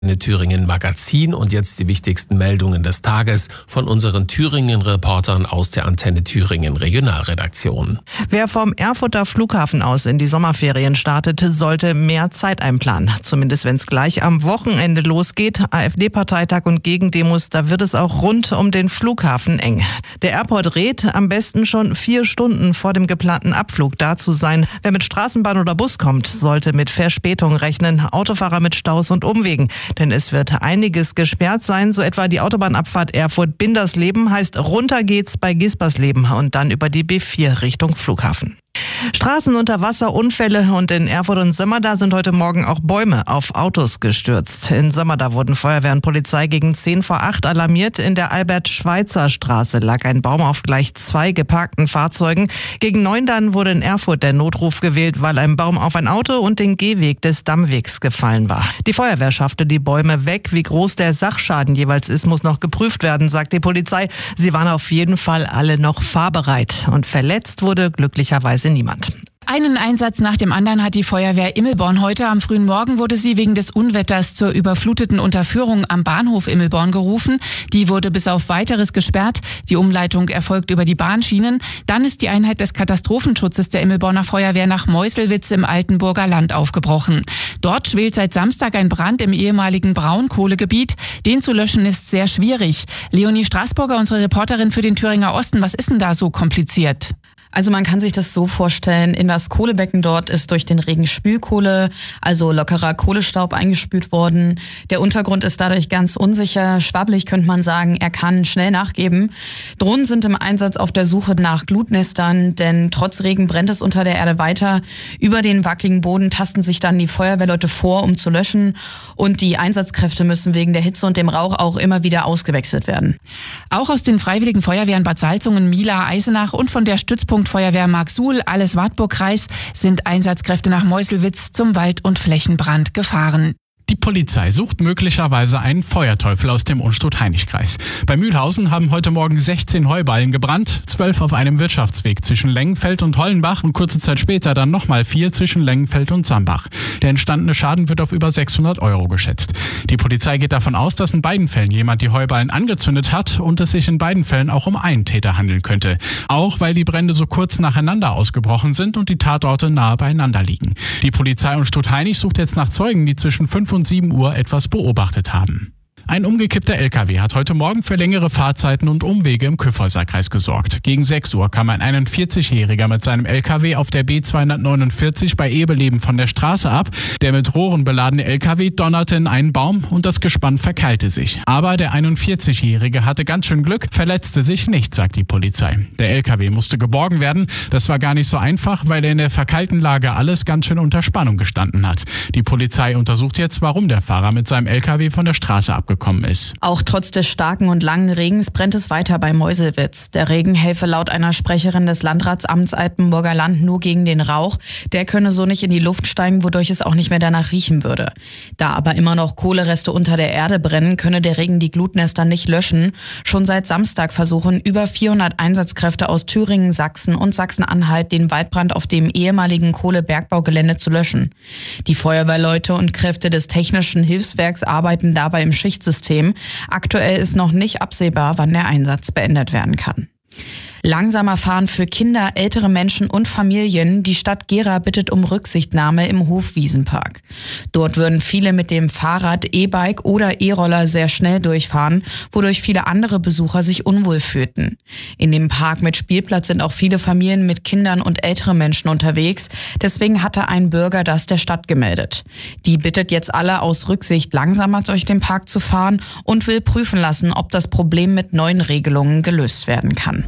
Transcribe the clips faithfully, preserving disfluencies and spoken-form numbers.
Antenne Thüringen Magazin und jetzt die wichtigsten Meldungen des Tages von unseren Thüringen-Reportern aus der Antenne Thüringen Regionalredaktion. Wer vom Erfurter Flughafen aus in die Sommerferien startete, sollte mehr Zeit einplanen. Zumindest wenn es gleich am Wochenende losgeht. AfD-Parteitag und Gegendemos, da wird es auch rund um den Flughafen eng. Der Airport rät, am besten schon vier Stunden vor dem geplanten Abflug da zu sein. Wer mit Straßenbahn oder Bus kommt, sollte mit Verspätung rechnen. Autofahrer mit Staus und Umwegen. Denn es wird einiges gesperrt sein, so etwa die Autobahnabfahrt Erfurt-Bindersleben heißt runter geht's bei Gispersleben und dann über die B vier Richtung Flughafen. Straßen unter Wasser, Unfälle und in Erfurt und Sömmerda sind heute Morgen auch Bäume auf Autos gestürzt. In Sömmerda wurden Feuerwehr und Polizei gegen zehn vor acht alarmiert. In der Albert-Schweitzer-Straße lag ein Baum auf gleich zwei geparkten Fahrzeugen. Gegen neun dann wurde in Erfurt der Notruf gewählt, weil ein Baum auf ein Auto und den Gehweg des Dammwegs gefallen war. Die Feuerwehr schaffte die Bäume weg. Wie groß der Sachschaden jeweils ist, muss noch geprüft werden, sagt die Polizei. Sie waren auf jeden Fall alle noch fahrbereit. Und verletzt wurde glücklicherweise niemand. Einen Einsatz nach dem anderen hat die Feuerwehr Immelborn heute. Am frühen Morgen wurde sie wegen des Unwetters zur überfluteten Unterführung am Bahnhof Immelborn gerufen. Die wurde bis auf Weiteres gesperrt. Die Umleitung erfolgt über die Bahnschienen. Dann ist die Einheit des Katastrophenschutzes der Immelborner Feuerwehr nach Meuselwitz im Altenburger Land aufgebrochen. Dort schwelt seit Samstag ein Brand im ehemaligen Braunkohlegebiet. Den zu löschen ist sehr schwierig. Leonie Straßburger, unsere Reporterin für den Thüringer Osten, was ist denn da so kompliziert? Also man kann sich das so vorstellen, in das Kohlebecken dort ist durch den Regen Spülkohle, also lockerer Kohlestaub eingespült worden. Der Untergrund ist dadurch ganz unsicher, schwabbelig könnte man sagen, er kann schnell nachgeben. Drohnen sind im Einsatz auf der Suche nach Glutnestern, denn trotz Regen brennt es unter der Erde weiter. Über den wackeligen Boden tasten sich dann die Feuerwehrleute vor, um zu löschen. Und die Einsatzkräfte müssen wegen der Hitze und dem Rauch auch immer wieder ausgewechselt werden. Auch aus den Freiwilligen Feuerwehren Bad Salzungen, Mila, Eisenach und von der Stützpunkt Feuerwehr Marksuhl, alles Wartburg-Kreis, sind Einsatzkräfte nach Meuselwitz zum Wald- und Flächenbrand gefahren. Die Polizei sucht möglicherweise einen Feuerteufel aus dem Unstrut-Heinig-Kreis. Bei Mühlhausen haben heute Morgen sechzehn Heuballen gebrannt, zwölf auf einem Wirtschaftsweg zwischen Lengenfeld und Hollenbach und kurze Zeit später dann nochmal vier zwischen Lengenfeld und Sambach. Der entstandene Schaden wird auf über sechshundert Euro geschätzt. Die Polizei geht davon aus, dass in beiden Fällen jemand die Heuballen angezündet hat und es sich in beiden Fällen auch um einen Täter handeln könnte. Auch weil die Brände so kurz nacheinander ausgebrochen sind und die Tatorte nahe beieinander liegen. Die Polizei Unstrut-Heinig sucht jetzt nach Zeugen, die zwischen fünf und sieben Uhr etwas beobachtet haben. Ein umgekippter L K W hat heute Morgen für längere Fahrzeiten und Umwege im Kyffhäuserkreis gesorgt. Gegen sechs Uhr kam ein einundvierzigjähriger mit seinem L K W auf der B zweihundertneunundvierzig bei Ebeleben von der Straße ab. Der mit Rohren beladene L K W donnerte in einen Baum und das Gespann verkeilte sich. Aber der einundvierzigjährige hatte ganz schön Glück, verletzte sich nicht, sagt die Polizei. Der L K W musste geborgen werden. Das war gar nicht so einfach, weil er in der verkeilten Lage alles ganz schön unter Spannung gestanden hat. Die Polizei untersucht jetzt, warum der Fahrer mit seinem L K W von der Straße abgekommen ist. Auch trotz des starken und langen Regens brennt es weiter bei Meuselwitz. Der Regen helfe laut einer Sprecherin des Landratsamts Altenburger Land nur gegen den Rauch. Der könne so nicht in die Luft steigen, wodurch es auch nicht mehr danach riechen würde. Da aber immer noch Kohlereste unter der Erde brennen, könne der Regen die Glutnester nicht löschen. Schon seit Samstag versuchen über vierhundert Einsatzkräfte aus Thüringen, Sachsen und Sachsen-Anhalt den Waldbrand auf dem ehemaligen Kohlebergbaugelände zu löschen. Die Feuerwehrleute und Kräfte des Technischen Hilfswerks arbeiten dabei im Schichtsystem. Aktuell ist noch nicht absehbar, wann der Einsatz beendet werden kann. Langsamer fahren für Kinder, ältere Menschen und Familien. Die Stadt Gera bittet um Rücksichtnahme im Hofwiesenpark. Dort würden viele mit dem Fahrrad, E-Bike oder E-Roller sehr schnell durchfahren, wodurch viele andere Besucher sich unwohl fühlten. In dem Park mit Spielplatz sind auch viele Familien mit Kindern und ältere Menschen unterwegs. Deswegen hatte ein Bürger das der Stadt gemeldet. Die bittet jetzt alle aus Rücksicht, langsamer durch den Park zu fahren und will prüfen lassen, ob das Problem mit neuen Regelungen gelöst werden kann.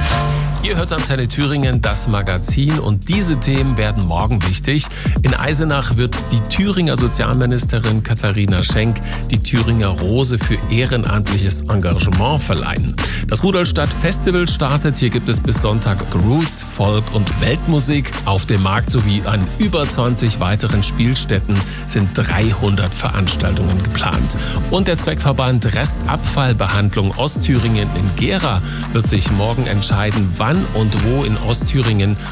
Ihr hört Antenne Thüringen, das Magazin, und diese Themen werden morgen wichtig. In Eisenach wird die Thüringer Sozialministerin Katharina Schenk die Thüringer Rose für ehrenamtliches Engagement verleihen. Das Rudolstadt Festival startet. Hier gibt es bis Sonntag Roots, Folk und Weltmusik. Auf dem Markt sowie an über zwanzig weiteren Spielstätten sind dreihundert Veranstaltungen geplant. Und der Zweckverband Restabfallbehandlung Ostthüringen in Gera wird sich morgen entscheiden, wann und wo in Ostthüringen